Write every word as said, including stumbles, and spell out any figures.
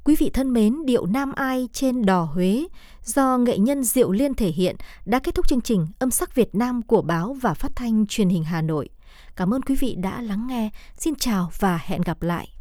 Quý vị thân mến, điệu Nam Ai trên đò Huế do nghệ nhân Diệu Liên thể hiện đã kết thúc chương trình Âm sắc Việt Nam của Báo và Phát thanh Truyền hình Hà Nội. Cảm ơn quý vị đã lắng nghe. Xin chào và hẹn gặp lại.